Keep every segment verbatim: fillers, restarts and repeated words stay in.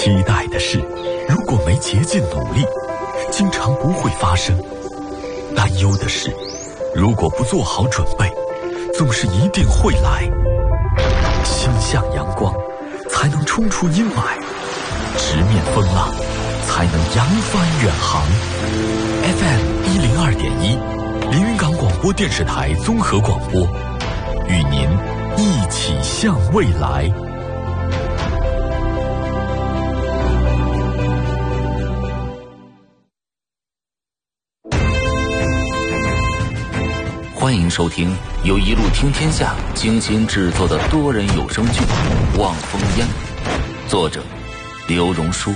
期待的事，如果没竭尽努力，经常不会发生；担忧的事，如果不做好准备，总是一定会来。心向阳光，才能冲出阴霾；直面风浪，才能扬帆远航。F M 一零二点一，连云港广播电视台综合广播，与您一起向未来。 欢迎收听由一路听天下精心制作的多人有声剧《望风烟》，作者刘荣书。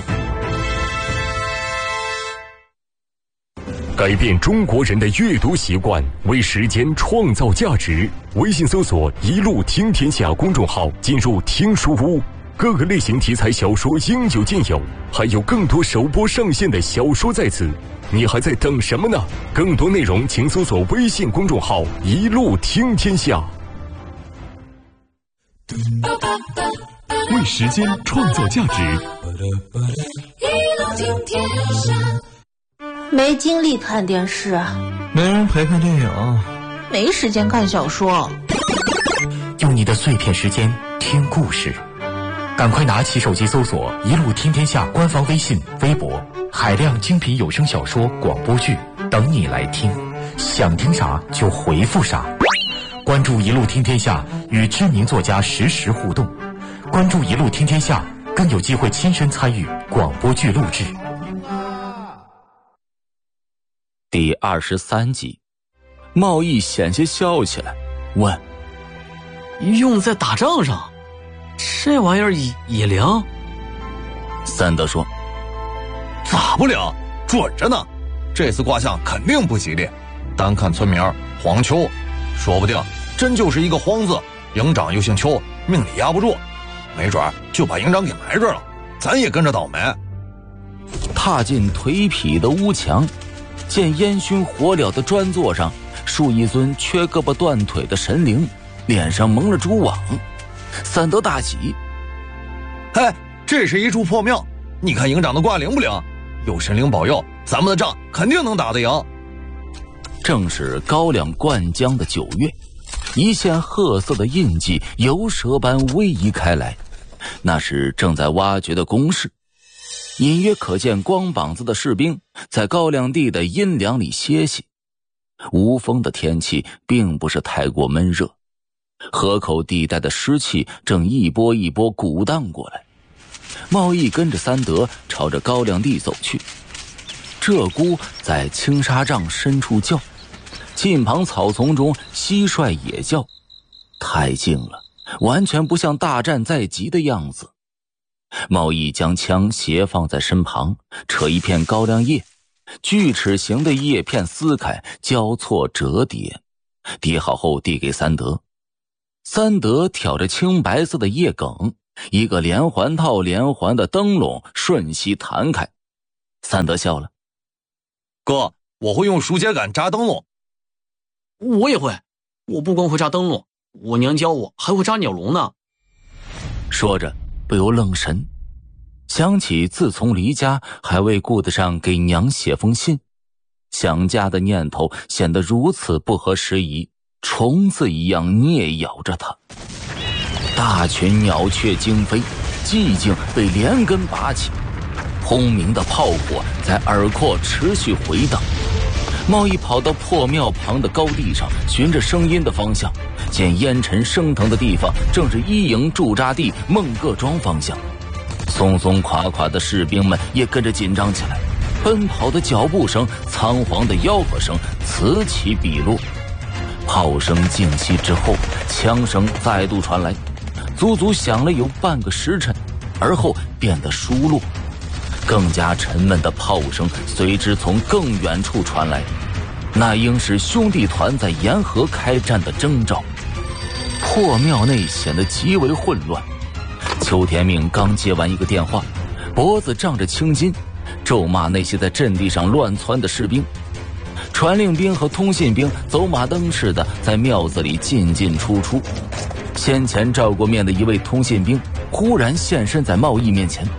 改变中国人的阅读习惯，为时间创造价值。微信搜索一路听天下公众号，进入听书屋，各个类型题材小说应有尽有，还有更多首播上线的小说在此，你还在等什么呢？更多内容请搜索微信公众号一路听天下。 为时间创造价值， 一路听天下。没精力看电视， 没人陪看电影， 没时间看小说。 用你的碎片时间听故事，赶快拿起手机搜索一路听天下官方微信微博，海量精品有声小说广播剧等你来听，想听啥就回复啥。关注一路听天下，与知名作家实时互动，关注一路听天下，更有机会亲身参与广播剧录制。 第二十三集，茂毅险些笑起来，问： 用在打仗上，这玩意儿也也灵？ 三德说： 咋不灵？准着呢，这次卦象肯定不吉利。单看村名黄秋，说不定真就是一个荒字，营长又姓邱，命里压不住，没准就把营长给埋着了，咱也跟着倒霉。 踏进颓圮的屋墙，见烟熏火燎的砖座上竖一尊缺胳膊断腿的神灵，脸上蒙了蛛网。三德大喜： 嘿，这是一处破庙，你看营长的卦灵不灵？有神灵保佑，咱们的仗肯定能打得赢。 正是高粱灌浆的九月，一线褐色的印记游蛇般逶移开来，那是正在挖掘的工事。隐约可见光膀子的士兵在高粱地的阴凉里歇息。无风的天气并不是太过闷热，河口地带的湿气正一波一波鼓荡过来。茂毅跟着三德朝着高粱地走去。鹧鸪在青纱帐深处叫，近旁草丛中蟋蟀也叫，太静了，完全不像大战在即的样子。茂毅将枪斜放在身旁，扯一片高粱叶，锯齿形的叶片撕开，交错折叠，叠好后递给三德。三德挑着青白色的叶梗，一个连环套连环的灯笼瞬息弹开。三德笑了： 哥，我会用树秸秆扎灯笼。 我也会，我不光会扎灯笼，我娘教我还会扎鸟笼呢。 说着不由愣神，想起自从离家还未顾得上给娘写封信，想家的念头显得如此不合时宜，虫子一样啮咬着他。大群鸟雀惊飞，寂静被连根拔起，轰鸣的炮火在耳廓持续回荡。茂毅跑到破庙旁的高地上，循着声音的方向，见烟尘升腾的地方正是一营驻扎地孟各庄方向。松松垮垮的士兵们也跟着紧张起来，奔跑的脚步声，仓皇的吆喝声此起彼落。炮声静息之后，枪声再度传来，足足响了有半个时辰，而后变得疏落。更加沉闷的炮声随之从更远处传来，那应是兄弟团在沿河开战的征兆。破庙内显得极为混乱。邱天命刚接完一个电话，脖子胀着青筋，咒骂那些在阵地上乱窜的士兵。传令兵和通信兵走马灯似的在庙子里进进出出。先前照过面的一位通信兵忽然现身在茂毅面前，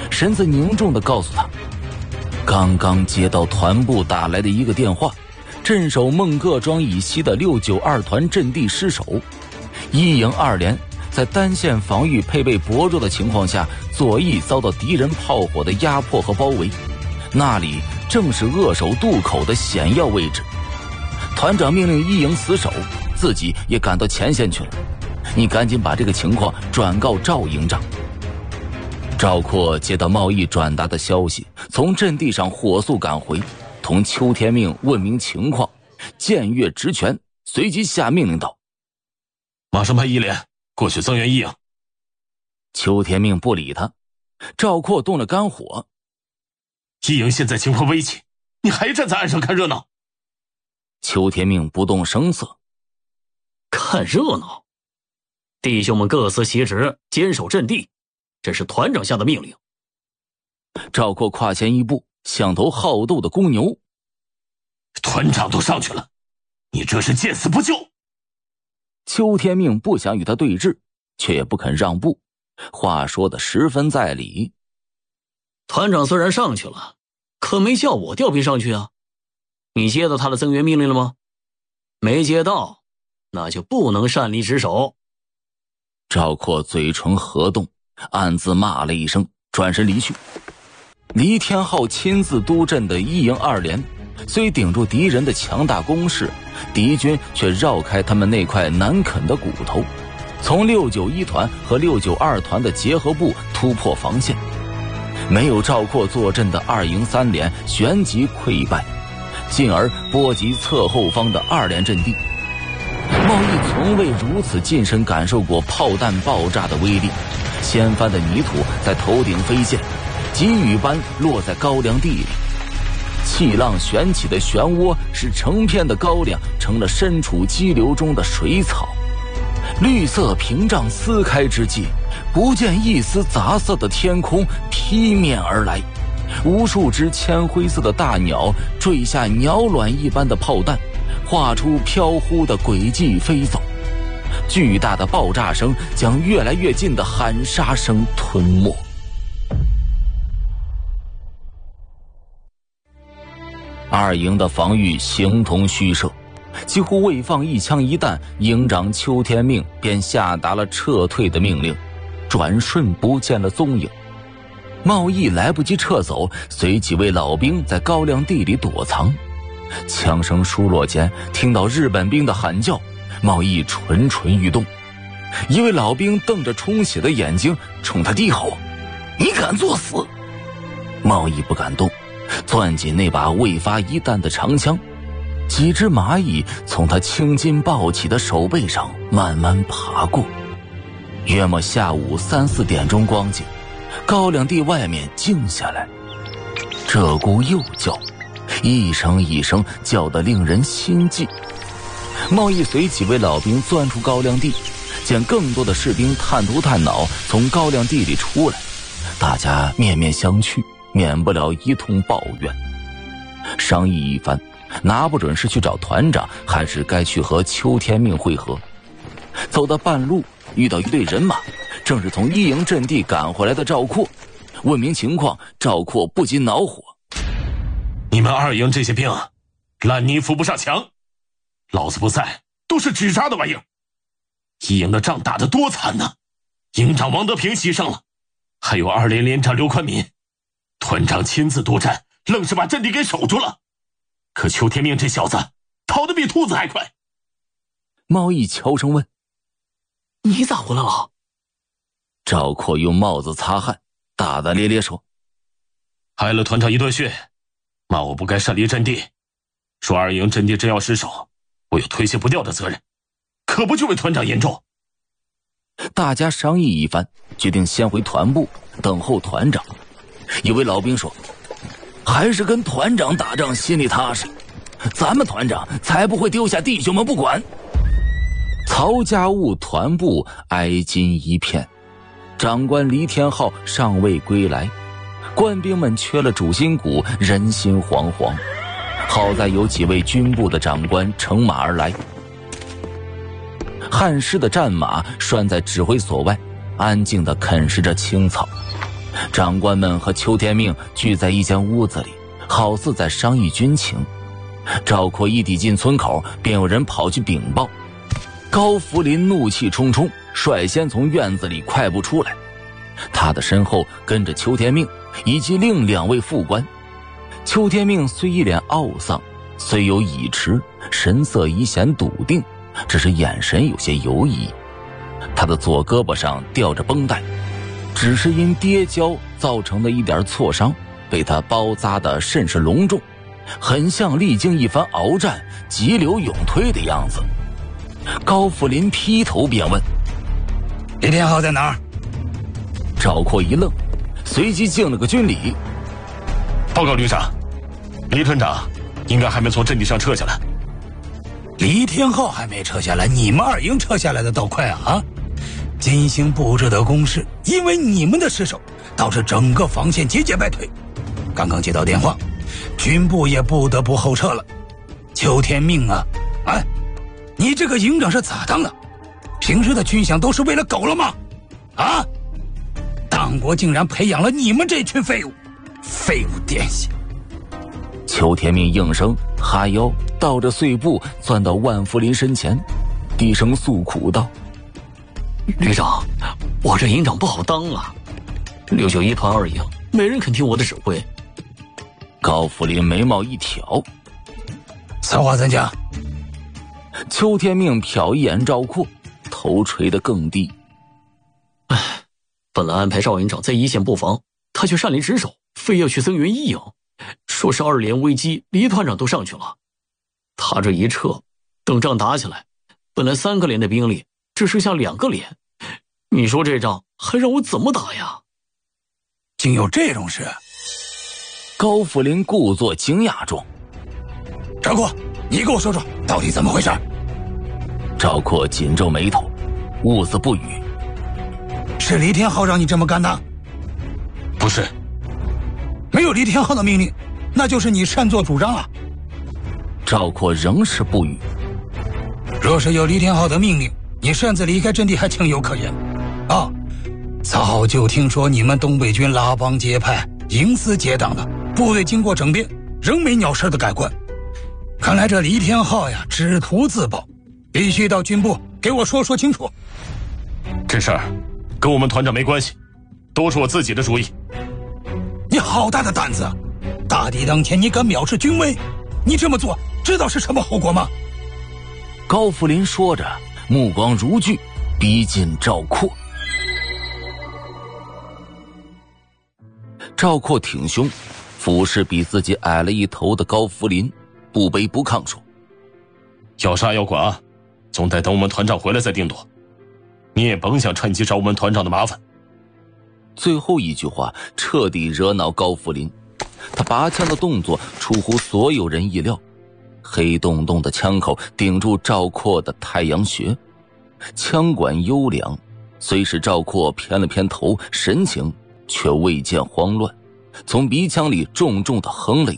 神色凝重地告诉他，刚刚接到团部打来的一个电话，镇守孟各庄以西的六九二团阵地失守，一营二连在单线防御配备薄弱的情况下，左翼遭到敌人炮火的压迫和包围，那里正是扼守渡口的险要位置。团长命令一营死守，自己也赶到前线去了，你赶紧把这个情况转告赵营长。赵括接到贸易转达的消息，从阵地上火速赶回，同邱天命问明情况，僭越职权，随即下命令道： 马上派一连过去增援一营。 邱天命不理他，赵括动了肝火： 一营现在情况危急，你还站在岸上看热闹？ 邱天命不动声色： 看热闹？弟兄们各司其职，坚守阵地，这是团长下的命令。 赵括跨前一步，像头好斗的公牛： 团长都上去了，你这是见死不救！ 邱天命不想与他对峙，却也不肯让步，话说得十分在理。 团长虽然上去了，可没叫我调兵上去啊。你接到他的增援命令了吗？没接到，那就不能擅离职守。 赵括嘴唇合动，暗自骂了一声，转身离去。黎天浩亲自督阵的一营二连，虽顶住敌人的强大攻势，敌军却绕开他们那块难啃的骨头，从六九一团和六九二团的结合部突破防线。没有赵括坐镇的二营三连旋即溃败，进而波及侧后方的二连阵地。贸易从未如此近身感受过炮弹爆炸的威力，掀翻的泥土在头顶飞溅，急雨般落在高粱地里。气浪旋起的漩涡使成片的高粱成了身处激流中的水草。绿色屏障撕开之际，不见一丝杂色的天空劈面而来，无数只铅灰色的大鸟坠下鸟卵一般的炮弹，画出飘忽的轨迹飞走。巨大的爆炸声将越来越近的喊杀声吞没。二营的防御形同虚设，几乎未放一枪一弹，营长邱天命便下达了撤退的命令，转瞬不见了踪影。贸易来不及撤走，随几位老兵在高粱地里躲藏。枪声疏落间，听到日本兵的喊叫，贸易蠢蠢欲动。一位老兵瞪着充血的眼睛冲他低吼：你敢作死！贸易不敢动，攥紧那把未发一弹的长枪。几只蚂蚁从他青筋暴起的手背上慢慢爬过。约莫下午三四点钟光景，高粱地外面静下来，鹧鸪又叫，一声一声叫得令人心悸。贸易随几位老兵钻出高粱地，见更多的士兵探头探脑从高粱地里出来，大家面面相觑，免不了一通抱怨。商议一番，拿不准是去找团长，还是该去和邱天命会合。走到半路，遇到一队人马，正是从一营阵地赶回来的赵括。问明情况，赵括不禁恼火： 你们二营这些兵啊，烂泥扶不上墙，老子不在都是纸扎的玩意儿。一营的仗打得多惨呢，营长王德平牺牲了，还有二连连长刘宽民，团长亲自督战，愣是把阵地给守住了。可邱天命这小子跑得比兔子还快。 贸易悄声问： 你咋回来了？ 赵括用帽子擦汗，大大咧咧说： 挨了团长一顿训，骂我不该擅离阵地，说二营阵地真要失守，我有推卸不掉的责任，可不就为团长言重。 大家商议一番，决定先回团部等候团长。一位老兵说：还是跟团长打仗心里踏实，咱们团长才不会丢下弟兄们不管。曹家务团部哀今一片，长官黎天浩尚未归来，官兵们缺了主心骨，人心惶惶。好在有几位军部的长官乘马而来，汉师的战马拴在指挥所外，安静地啃食着青草。 长官们和邱天命聚在一间屋子里，好似在商议军情。赵括一抵进村口，便有人跑去禀报。高福林怒气冲冲，率先从院子里快步出来，他的身后跟着邱天命以及另两位副官。邱天命虽一脸懊丧，虽有倚持，神色已显笃定，只是眼神有些犹疑。他的左胳膊上吊着绷带，只是因跌跤造成的一点挫伤，被他包扎得甚是隆重，很像历经一番鏖战急流勇退的样子。高福林劈头便问： 李天昊在哪儿？ 赵括一愣，随即敬了个军礼。 报告旅长，李团长应该还没从阵地上撤下来。 李天昊还没撤下来，你们二营撤下来的倒快啊！啊，精心布置的攻势，因为你们的失守，导致整个防线节节败退。刚刚接到电话，军部也不得不后撤了。邱天命啊，哎，你这个营长是咋当的？平时的军饷都是为了狗了吗？啊！党国竟然培养了你们这群废物，废物典型！ 邱天命应声哈腰，倒着碎步钻到万福林身前，低声诉苦道： 旅长，我这营长不好当啊，六九一团二营没人肯听我的指挥。 高福林眉毛一挑： 此话怎讲？ 邱天命瞟一眼赵括，头垂得更低。 唉，本来安排赵营长在一线布防，他却擅离职守，非要去增援一营，说是二连危机，李团长都上去了。他这一撤，等仗打起来，本来三个连的兵力只剩下两个连，你说这仗还让我怎么打呀？ 竟有这种事！ 高福林故作惊讶状： 赵括，你给我说说到底怎么回事？ 赵括紧皱眉头，兀自不语。 是李天昊让你这么干的？ 不是。 没有李天昊的命令，那就是你擅作主张了。 赵括仍是不语。 若是有李天昊的命令，你擅自离开阵地还情有可原。啊，早就听说你们东北军拉帮结派、营私结党的，部队经过整编仍没鸟事的改观。看来这李天昊呀，只图自保，必须到军部给我说说清楚。 这事儿跟我们团长没关系，都是我自己的主意。 你好大的胆子！大敌当前，你敢藐视军威？你这么做，知道是什么后果吗？ 高福林说着，目光如炬，逼近赵括。赵括挺胸，俯视比自己矮了一头的高福林，不卑不亢说： 要杀要剐啊，总得等我们团长回来再定夺。你也甭想趁机找我们团长的麻烦。 最后一句话彻底惹恼高福林，他拔枪的动作出乎所有人意料，黑洞洞的枪口顶住赵括的太阳穴，枪管优良，虽是赵括偏了偏头，神情却未见慌乱，从鼻腔里重重地哼了一